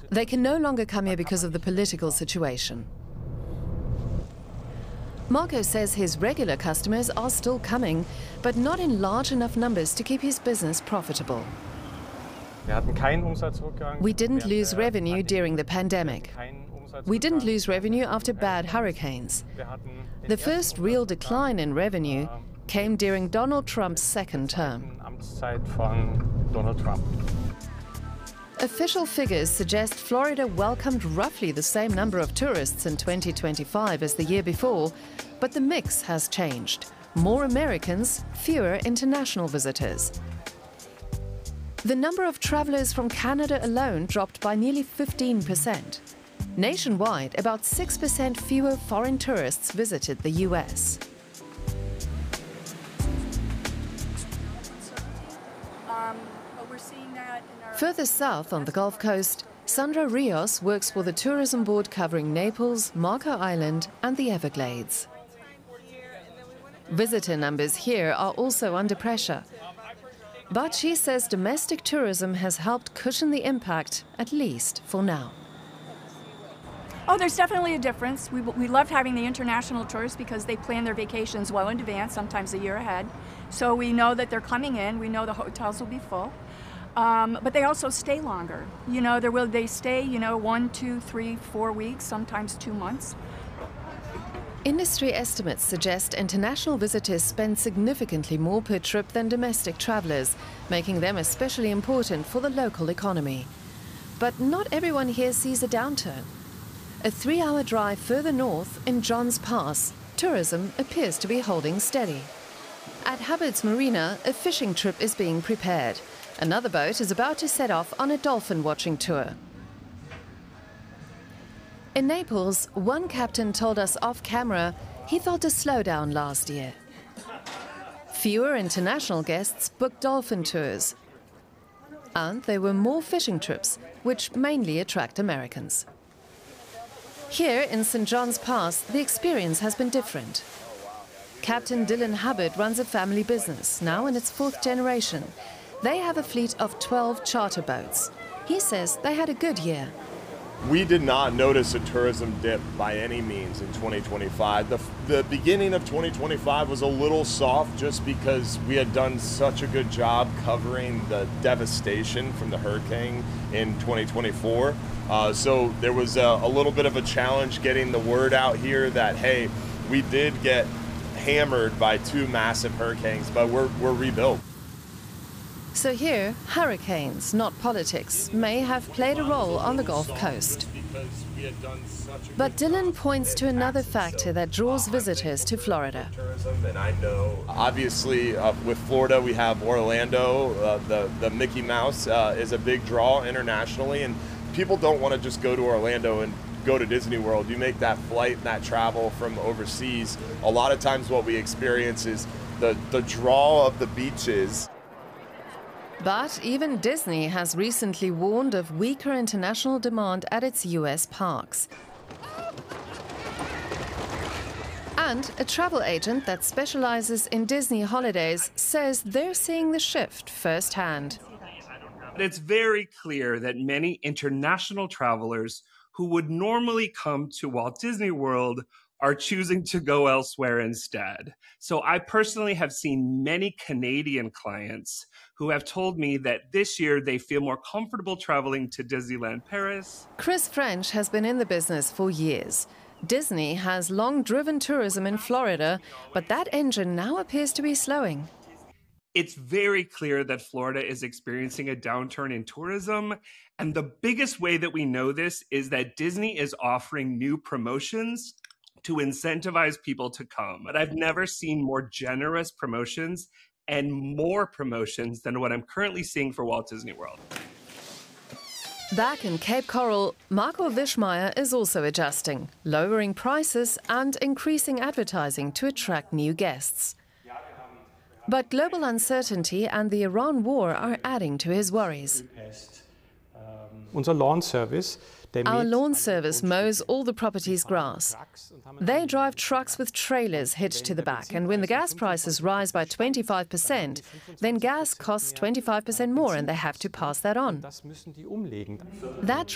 They can no longer come here because of the political situation. Marco says his regular customers are still coming, but not in large enough numbers to keep his business profitable. We didn't lose revenue during the pandemic. We didn't lose revenue after bad hurricanes. The first real decline in revenue came during Donald Trump's second term. Official figures suggest Florida welcomed roughly the same number of tourists in 2025 as the year before, but the mix has changed. More Americans, fewer international visitors. The number of travelers from Canada alone dropped by nearly 15%. Nationwide, about 6% fewer foreign tourists visited the US. Further south on the Gulf Coast, Sandra Rios works for the tourism board covering Naples, Marco Island and the Everglades. Visitor numbers here are also under pressure. But she says domestic tourism has helped cushion the impact, at least for now. Oh, there's definitely a difference. We love having the international tourists because they plan their vacations well in advance, sometimes a year ahead. So we know that they're coming in, we know the hotels will be full. But they also stay longer. You know, they stay, 1, 2, 3, 4 weeks, sometimes 2 months. Industry estimates suggest international visitors spend significantly more per trip than domestic travelers, making them especially important for the local economy. But not everyone here sees a downturn. A 3-hour drive further north, in Johns Pass, tourism appears to be holding steady. At Hubbard's Marina, a fishing trip is being prepared. Another boat is about to set off on a dolphin watching tour. In Naples, one captain told us off camera he felt a slowdown last year. Fewer international guests booked dolphin tours. And there were more fishing trips, which mainly attract Americans. Here in St. John's Pass, the experience has been different. Captain Dylan Hubbard runs a family business, now in its 4th generation. They have a fleet of 12 charter boats. He says they had a good year. We did not notice a tourism dip by any means in 2025. The beginning of 2025 was a little soft just because we had done such a good job covering the devastation from the hurricane in 2024. So there was a little bit of a challenge getting the word out here that, hey, we did get hammered by 2 massive hurricanes, but we're rebuilt. So here, hurricanes, not politics, may have played a role on the Gulf Coast. But Dylan points to another factor that draws visitors to Florida. And I know, obviously, with Florida, we have Orlando. The Mickey Mouse is a big draw internationally, and people don't want to just go to Orlando and go to Disney World. You make that flight, that travel from overseas. A lot of times what we experience is the draw of the beaches. But even Disney has recently warned of weaker international demand at its US parks. And a travel agent that specializes in Disney holidays says they're seeing the shift firsthand. It's very clear that many international travelers who would normally come to Walt Disney World are choosing to go elsewhere instead. So I personally have seen many Canadian clients who have told me that this year they feel more comfortable traveling to Disneyland Paris. Chris French has been in the business for years. Disney has long driven tourism in Florida, but that engine now appears to be slowing. It's very clear that Florida is experiencing a downturn in tourism. And the biggest way that we know this is that Disney is offering new promotions to incentivize people to come. But I've never seen more generous promotions and more promotions than what I'm currently seeing for Walt Disney World. Back in Cape Coral, Marco Wischmeyer is also adjusting, lowering prices and increasing advertising to attract new guests. But global uncertainty and the Iran war are adding to his worries. Our lawn service mows all the property's grass. They drive trucks with trailers hitched to the back, and when the gas prices rise by 25%, then gas costs 25% more and they have to pass that on. That